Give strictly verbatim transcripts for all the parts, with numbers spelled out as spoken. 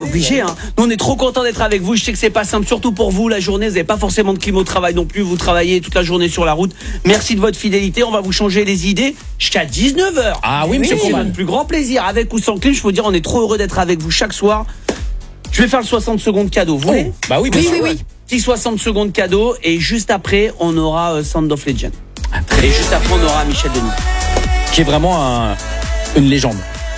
Obligé, hein. Nous, on est trop contents d'être avec vous. Je sais que c'est pas simple, surtout pour vous. La journée, vous n'avez pas forcément de clim au travail non plus. Vous travaillez toute la journée sur la route. Merci de votre fidélité. On va vous changer les idées jusqu'à dix-neuf heures. Ah oui, monsieur C'est Coman. mon plus grand plaisir. Avec ou sans clim, je peux vous dire, on est trop heureux d'être avec vous chaque soir. Je vais faire le soixante secondes cadeau. Vous voulez? Bah oui, bien Oui, sûr. oui, ouais. oui. Petit soixante secondes cadeau. Et juste après, on aura euh, Sound of Legend. Et juste après, on aura Michel Denis. Qui est vraiment un- une légende.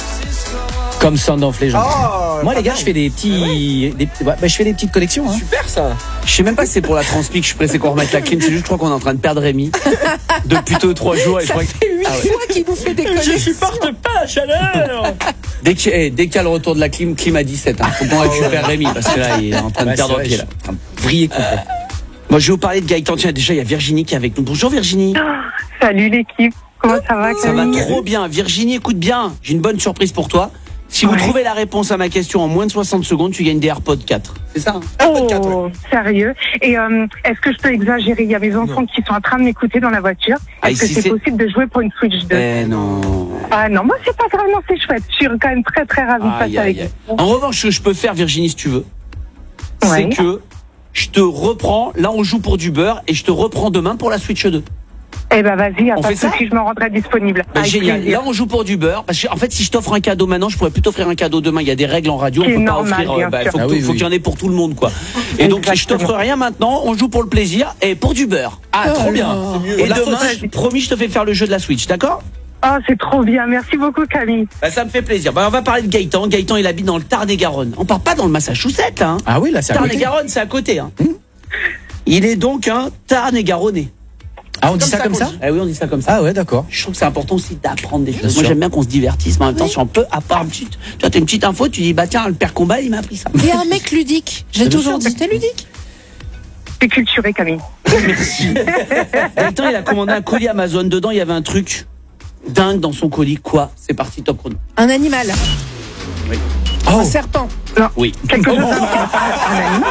Comme Sound of Legend. Oh, Moi, pas les gars, mal. je fais des petits, des, bah, je fais des petites collections. Hein. Super ça. Je sais même pas si c'est pour la transpi que je suis pressé qu'on remette la clim. C'est juste, je crois qu'on est en train de perdre Rémi depuis deux trois jours. Et je Ça crois que- fait huit Ah ouais. fois qu'il nous fait des collections. Je supporte pas la chaleur. Dès qu'il eh, dès qu'il y a le retour de la clim, clim à dix-sept. Hein. Faut qu'on récupère Rémi parce que là, il est en train de Ouais, perdre c'est pied vrai, là. je suis en train de vriller complet. Moi, je vais vous parler de Gaëtan. Tiens, déjà, il y a Virginie qui est avec nous. Bonjour Virginie. Salut l'équipe, comment ça va Ça va Camille? trop bien. Virginie, écoute bien. J'ai une bonne surprise pour toi. Si vous Ouais. trouvez la réponse à ma question en moins de soixante secondes, tu gagnes des AirPods quatre. C'est ça hein? Oh, sérieux? Et euh, est-ce que je peux exagérer? Il y a mes enfants qui sont en train de m'écouter dans la voiture. Ah, Est-ce que ici, c'est c'est- possible de jouer pour une Switch deux? Eh non. Ah non, moi c'est pas grave, non, c'est chouette. Je suis quand même très très ravie de Aïe, passer aïe, avec aïe. vous. En revanche, ce que je peux faire, Virginie, si tu veux, c'est Ouais. que je te reprends. Là, on joue pour du beurre et je te reprends demain pour la Switch deux. Eh ben vas-y, y a On pas fait de ça souci, je me rendrai disponible. Bah, Avec génial. plaisir. Là, on joue pour du beurre. Parce que, en fait, si je t'offre un cadeau maintenant, je pourrais plus t'offrir un cadeau demain. Il y a des règles en radio. On C'est peut pas normal, offrir. bien bah, sûr. faut que- Ah oui, faut oui. qu'il y en ait pour tout le monde, quoi. Et donc, je Exactement. t'offre rien maintenant. On joue pour le plaisir et pour du beurre. Ah, Oh trop là. bien. C'est Et La demain, fausse. je- promis, je te fais faire le jeu de la Switch, d'accord? Oh, c'est trop bien, merci beaucoup Camille. Bah, ça me fait plaisir. Bah, on va parler de Gaëtan. Gaëtan, il habite dans le Tarn-et-Garonne. On part pas dans le Massachusetts, là. Hein. Ah oui, là, c'est à côté. Tarn-et-Garonne, c'est à côté. Hein. Il est donc un Tarn-et-Garonnais. Ah, on dit Comme ça ça comme qu'on ça dit. Ah oui, on dit ça comme ça. Ah ouais, d'accord. Je trouve que c'est important aussi d'apprendre des Bien choses. Moi, sûr. j'aime bien qu'on se divertisse, mais en même temps, si on peut, à part une petite, tu vois, t'as une petite info, tu dis, bah tiens, le père Combat, il m'a appris ça. Et un mec ludique. J'ai Bien toujours sûr. dit, t'es ludique. T'es culturé Camille. Merci. Gaëtan, il a commandé un colis Amazon. Dedans, il y avait un truc dingue dans son colis. Quoi? C'est parti, top chrono. Un animal. Oui. Un serpent. Oui. Quelque chose d'un un animal.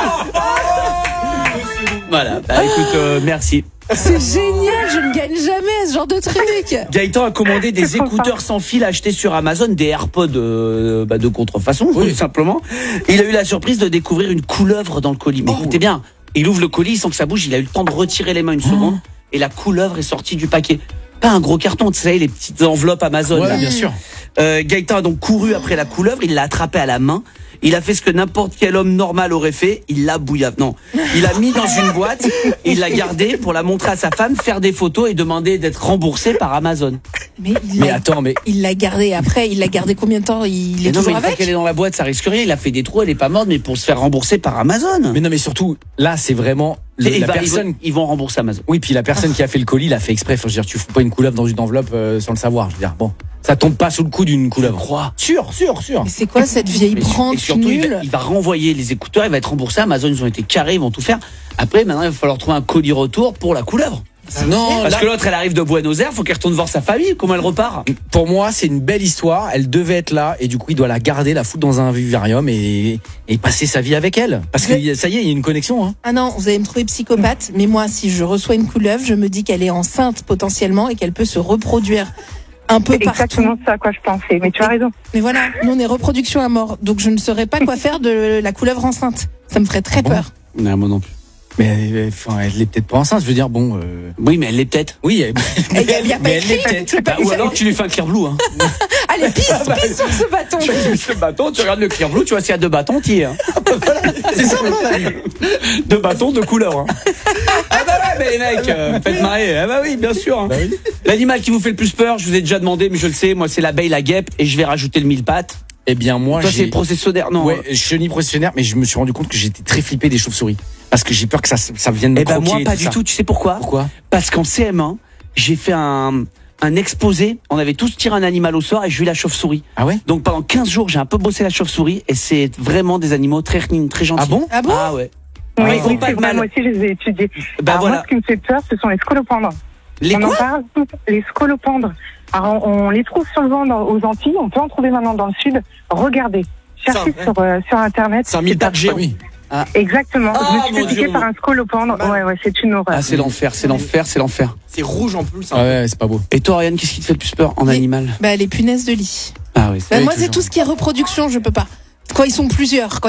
Voilà. Bah écoute, euh, merci. C'est génial, je ne gagne jamais à ce genre de truc. Gaëtan a commandé des C'est trop écouteurs sans fil achetés sur Amazon, des AirPods euh, bah, de contrefaçon, tout simplement. Il a eu la surprise de découvrir une couleuvre dans le colis. Mais écoutez bien, il ouvre le colis sans que ça bouge. Il a eu le temps de retirer les mains une seconde et la couleuvre est sortie du paquet. Pas un gros carton, tu sais, les petites enveloppes Amazon. là. Ouais, bien sûr. Euh, Gaëtan a donc couru après la couleuvre, il l'a attrapée à la main. Il a fait ce que n'importe quel homme normal aurait fait, il l'a bouillave. Non, il l'a mis dans une boîte, il l'a gardée pour la montrer à sa femme, faire des photos et demander d'être remboursé par Amazon. Mais il Mais l'a- attends, mais il l'a gardé après, il l'a gardé combien de temps? Il Mais est non, mais toujours une fois avec? qu'elle est dans la boîte, ça risque rien. Il a fait des trous, elle est pas morte, mais pour se faire rembourser par Amazon. mais non, mais surtout, là, c'est vraiment le- Et il la va- ils, personne. vont, ils vont rembourser Amazon. Oui, puis la personne qui a fait le colis l'a fait exprès. Faut dire, tu fous pas une couleuvre dans une enveloppe euh, sans le savoir. Je veux dire, bon, ça tombe pas sous le coup d'une couleuvre. Crois. Sûr, sûr, sûr. Mais c'est quoi cette vieille Mais su- et branche surtout, il va, nulle? il va renvoyer les écouteurs, il va être remboursé. Amazon, ils ont été carrés, ils vont tout faire. Après, maintenant, il va falloir trouver un colis retour pour la couleuvre. Non, Parce là, que l'autre, elle arrive de Buenos Aires, faut qu'elle retourne voir sa famille. Comment elle repart? pour moi, c'est une belle histoire. Elle devait être là et du coup, il doit la garder, la foutre dans un vivarium et, et passer sa vie avec elle. Parce que Mais- ça y est, il y a une connexion. Hein. Ah non, vous allez me trouver psychopathe, mais moi, si je reçois une couleuvre, je me dis qu'elle est enceinte potentiellement et qu'elle peut se reproduire un peu C'est partout. exactement ça à quoi je pensais, mais tu as raison. Mais voilà, nous on est reproduction à mort, donc je ne saurais pas quoi faire de la couleuvre enceinte. Ça me ferait très bon peur. Non, moi non plus. Mais euh, enfin, elle est peut-être pas enceinte. Je veux dire, bon, euh, Oui, mais elle l'est peut-être. oui, elle, Et y a- y a pas mais elle écrit. l'est peut-être. Je vais pas- Bah, ou alors tu lui fais un clear blue. Hein. Allez, pisse, pisse sur ce bâton. Tu utilises le bâton, tu regardes le clear blue, tu vois s'il y a deux bâtons, t'y es. Hein. C'est ça, non, la vie. Deux bâtons, deux couleurs. Hein. Ah bah ouais, mais les mecs, euh, faites marrer. Ah bah oui, bien sûr. Hein. Bah oui. L'animal qui vous fait le plus peur, je vous ai déjà demandé, mais je le sais, moi c'est l'abeille, la guêpe, et je vais rajouter le mille pattes. Eh bien, moi, Toi c'est j'ai. le processionnaire, non? Ouais, je suis ni processionnaire, mais je me suis rendu compte que j'étais très flippé des chauves-souris. Parce que j'ai peur que ça, ça vienne me Eh ben croquer. moi et pas tout du ça. tout, tu sais pourquoi? Pourquoi? Parce qu'en C M un, j'ai fait un, un exposé, on avait tous tiré un animal au sort et j'ai eu la chauve-souris. Ah ouais? Donc pendant quinze jours, j'ai un peu bossé la chauve-souris et c'est vraiment des animaux très très gentils. Ah bon? Ah bon? Ah ouais. Oui, Ouais, ils font oui, pas c'est de vrai, mal. moi aussi je les ai étudiés. Bah Alors voilà. moi, ce qui me fait peur, ce sont les scolopendres. Les on en quoi? parle, les scolopendres. Alors on, on les trouve sur le vent dans- aux Antilles, on peut en trouver maintenant dans le sud. Regardez, cherchez Ça, sur, euh, sur internet. C'est un mille pattes géant. Oui. Exactement. Ah, je me mon suis fait Dieu, piquer par mon- un scolopendre. Bah. Ouais, ouais, c'est une horreur. Ah c'est l'enfer, c'est l'enfer, c'est l'enfer. C'est rouge en plus. Ah Hein. ouais, c'est pas beau. Et toi Ariane, qu'est-ce qui te fait le plus peur en Mais- animal? Bah les punaises de lit. Ah oui. Bah, Oui, moi c'est toujours. tout ce qui est reproduction, je peux pas. Quand ils sont plusieurs, quand